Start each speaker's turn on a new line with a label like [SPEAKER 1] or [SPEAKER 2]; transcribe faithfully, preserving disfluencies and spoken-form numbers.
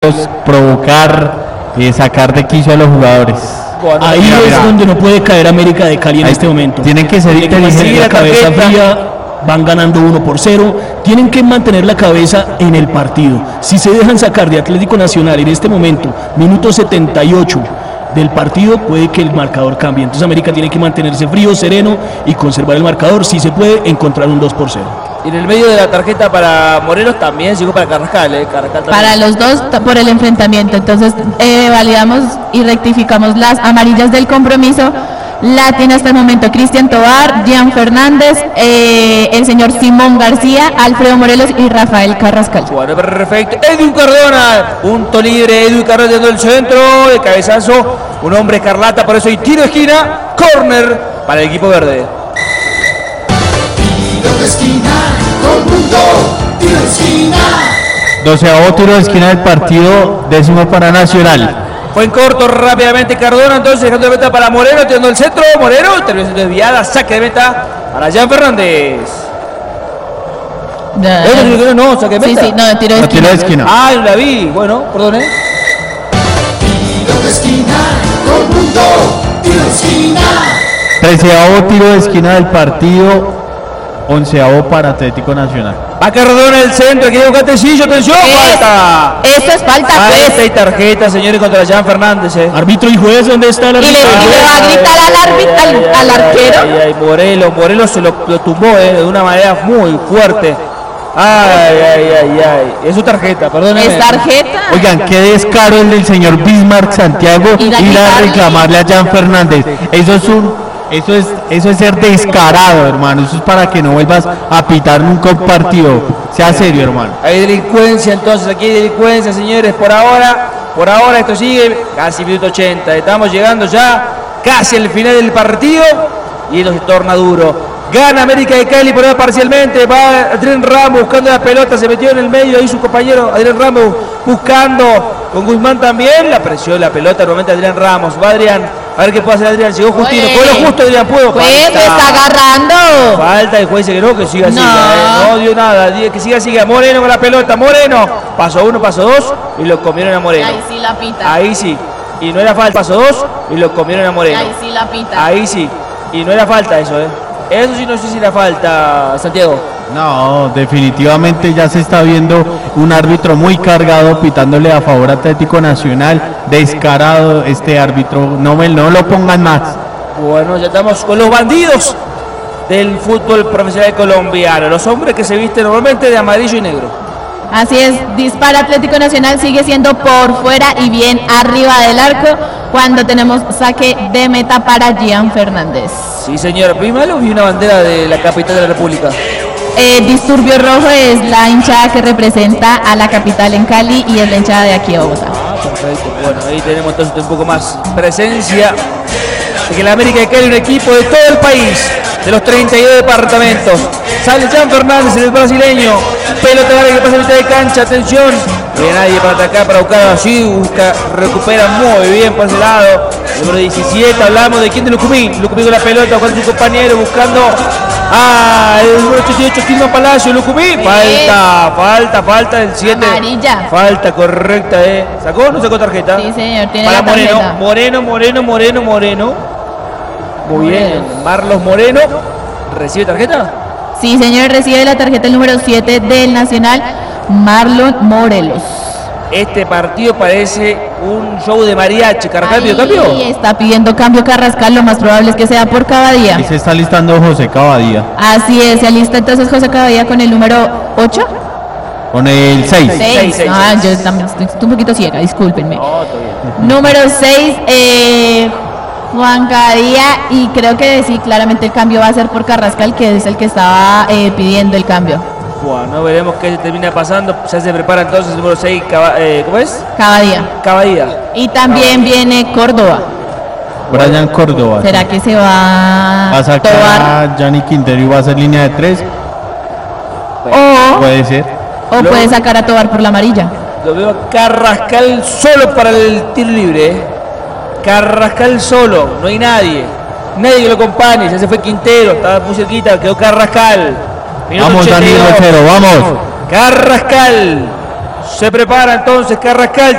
[SPEAKER 1] provocar, eh, sacar de quicio a los jugadores.
[SPEAKER 2] Bueno,
[SPEAKER 3] Ahí
[SPEAKER 1] mira,
[SPEAKER 3] es
[SPEAKER 1] mira.
[SPEAKER 3] donde no puede caer América de Cali en
[SPEAKER 1] Ahí
[SPEAKER 3] este momento.
[SPEAKER 1] tienen que ser
[SPEAKER 3] Tienen que mantener
[SPEAKER 1] inteligentes.
[SPEAKER 3] la cabeza
[SPEAKER 2] tarjeta.
[SPEAKER 3] fría, van ganando uno por cero, tienen que mantener la cabeza en el partido. Si se dejan sacar de Atlético Nacional en este momento, minuto setenta y ocho del partido, puede que el marcador cambie. Entonces América tiene que mantenerse frío, sereno y conservar el marcador. Si se puede, encontrar un dos por cero.
[SPEAKER 2] Y en el medio de la tarjeta para Morelos también llegó para Carrascal, ¿eh? Carrascal también.
[SPEAKER 4] Para los dos t- por el enfrentamiento. Entonces eh, validamos y rectificamos las amarillas del compromiso. La tiene hasta el momento Cristian Tobar, Gian Fernández, eh, el señor Simón García, Alfredo Morelos y Rafael Carrascal.
[SPEAKER 2] Bueno, perfecto. Edwin Cardona, punto libre. Edwin Cardona dentro del centro, de cabezazo. Un hombre escarlata, por eso hay tiro de esquina. Corner para el equipo verde.
[SPEAKER 5] Tiro de esquina, todo el mundo, tiro de esquina.
[SPEAKER 1] Doceavo tiro de esquina del partido, décimo para Nacional.
[SPEAKER 2] Fue en corto rápidamente Cardona, entonces dejando de meta para Moreno, tirando el centro. Moreno, terminó siendo desviada, saque de meta para Gian Fernández.
[SPEAKER 4] Ya,
[SPEAKER 2] ¿Eh,
[SPEAKER 4] ya.
[SPEAKER 2] no, no, saque de
[SPEAKER 4] Sí,
[SPEAKER 2] meta?
[SPEAKER 4] sí, no, tiro de
[SPEAKER 1] No, tiro de
[SPEAKER 4] esquina.
[SPEAKER 1] esquina.
[SPEAKER 2] Ah, no la vi. Bueno, perdón, ¿eh?
[SPEAKER 5] Tiro de esquina, todo el mundo, tiro de esquina.
[SPEAKER 1] Treceavo tiro de esquina del partido, onceavo para Atlético Nacional.
[SPEAKER 2] Va Cardona el centro, aquí busca Tecillo, atención,
[SPEAKER 4] Eh,
[SPEAKER 2] falta.
[SPEAKER 4] Eso es falta,
[SPEAKER 2] Falta
[SPEAKER 4] pues.
[SPEAKER 2] y tarjeta, señores, contra Gian Fernández, eh.
[SPEAKER 3] Árbitro y juez, ¿dónde está el
[SPEAKER 4] Y le,
[SPEAKER 3] árbitro?
[SPEAKER 4] y le va a gritar al árbitro, al, al arquero.
[SPEAKER 2] Ay, ay, Morelos, Morelos se lo, lo tumbó, eh, de una manera muy fuerte. Ay, ay, ay, ay. Es su tarjeta, perdóneme.
[SPEAKER 4] Es tarjeta.
[SPEAKER 1] Oigan, qué descaro el del señor Bismarck Santiago
[SPEAKER 4] Ir
[SPEAKER 1] ir
[SPEAKER 4] a
[SPEAKER 1] a
[SPEAKER 4] gritarle.
[SPEAKER 1] reclamarle a Gian Fernández. Eso es un, eso es, eso es ser descarado, hermano. Eso es para que no vuelvas a pitar nunca un partido. Sea serio, hermano.
[SPEAKER 2] Hay delincuencia, entonces aquí hay delincuencia, señores, por ahora, por ahora esto sigue, casi minuto ochenta, estamos llegando ya casi al final del partido y esto se torna duro. Gana América de Cali por ahora parcialmente, va Adrián Ramos buscando la pelota, se metió en el medio, ahí su compañero Adrián Ramos buscando, con Guzmán también, la presión, la pelota, nuevamente Adrián Ramos, va Adrián, a ver qué puede hacer Adrián, llegó Justino,
[SPEAKER 4] Oye.
[SPEAKER 2] fue lo justo Adrián, puedo,
[SPEAKER 4] Pues lo está agarrando.
[SPEAKER 2] Falta, el juez dice que no, que siga,
[SPEAKER 4] No.
[SPEAKER 2] siga, eh. No dio nada, di- que siga, siga. Moreno con la pelota, Moreno. Paso uno, paso dos y lo comieron a Moreno.
[SPEAKER 4] Ahí sí la pita.
[SPEAKER 2] Ahí sí. Y no era falta, paso dos y lo comieron a Moreno.
[SPEAKER 4] Ahí sí la pita.
[SPEAKER 2] Ahí sí. Y no era falta eso, ¿eh? Eso sí no sé si era falta, Santiago.
[SPEAKER 1] No, definitivamente ya se está viendo un árbitro muy cargado pitándole a favor a Atlético Nacional. Descarado este árbitro. No, me, no lo pongan más.
[SPEAKER 2] Bueno, ya estamos con los bandidos del fútbol profesional colombiano. Los hombres que se visten normalmente de amarillo y negro.
[SPEAKER 4] Así es, dispara Atlético Nacional, sigue siendo por fuera y bien arriba del arco cuando tenemos saque de meta para Gian Fernández.
[SPEAKER 2] Sí, señor. Primero vi una bandera de la capital de la República.
[SPEAKER 4] Eh, Disturbio Rojo es la hinchada que representa a la capital en Cali y es la hinchada de aquí a Bogotá.
[SPEAKER 2] Ah, perfecto. Bueno, ahí tenemos entonces un poco más presencia de que la América de Cali es un equipo de todo el país, de los treinta y dos departamentos. Sale Gian Fernández, el brasileño. Pelota larga que pasa a mitad de cancha, atención. No hay nadie para atacar, para buscar así, busca, recupera muy bien por ese lado. Número diecisiete, hablamos de quién, de Lucumí. Lucumí con la pelota, con su compañero, buscando a el número ochenta y ocho, Kilman Palacio, Lucumí. Falta, falta, falta el siete.
[SPEAKER 4] Amarilla.
[SPEAKER 2] Falta correcta, eh. ¿Sacó o no sacó tarjeta?
[SPEAKER 4] Sí, señor, tiene
[SPEAKER 2] Para
[SPEAKER 4] la tarjeta.
[SPEAKER 2] Moreno, Moreno, Moreno, Moreno, Moreno. Muy bien, Marlos Moreno. ¿Recibe tarjeta?
[SPEAKER 4] Sí, señor, recibe la tarjeta el número siete del Nacional, Marlon Morelos.
[SPEAKER 2] Este partido parece un show de mariachi. ¿Carrascal pidió
[SPEAKER 4] Ahí
[SPEAKER 2] cambio?
[SPEAKER 4] está pidiendo cambio Carrascal, lo más probable es que sea por Cavadía.
[SPEAKER 1] Ahí se está listando José Cavadía
[SPEAKER 4] Así es, se alista entonces José Cavadía con el número ocho.
[SPEAKER 1] con el seis.
[SPEAKER 4] seis.
[SPEAKER 2] seis,
[SPEAKER 4] Ah,
[SPEAKER 2] seis.
[SPEAKER 4] yo también estoy, estoy un poquito ciega, discúlpenme.
[SPEAKER 2] No, todo bien.
[SPEAKER 4] Número seis, eh, Juan Cavadía, y creo que sí, claramente el cambio va a ser por Carrascal, que es el que estaba eh, pidiendo el cambio.
[SPEAKER 2] Bueno, veremos qué se termina pasando. Ya se prepara entonces el número seis, Cava- eh, ¿cómo es?
[SPEAKER 4] Cavadía.
[SPEAKER 2] Cavadía.
[SPEAKER 4] Y también viene Córdoba.
[SPEAKER 1] Brian Córdoba.
[SPEAKER 4] ¿Será que se va
[SPEAKER 1] Va a
[SPEAKER 4] a
[SPEAKER 1] sacar
[SPEAKER 4] Tobar?
[SPEAKER 1] a Gianni Quintero y va a hacer línea de tres.
[SPEAKER 4] O,
[SPEAKER 1] Puede ser.
[SPEAKER 4] o puede sacar a Tobar por la amarilla.
[SPEAKER 2] Lo veo a Carrascal solo para el tiro libre. eh. Carrascal solo, no hay nadie. Nadie que lo acompañe. Ya se fue Quintero, estaba muy cerquita, quedó Carrascal. Minuto
[SPEAKER 1] Vamos,
[SPEAKER 2] ochenta y
[SPEAKER 1] Dani
[SPEAKER 2] dos.
[SPEAKER 1] Rosero, vamos.
[SPEAKER 2] Carrascal. Se prepara entonces Carrascal.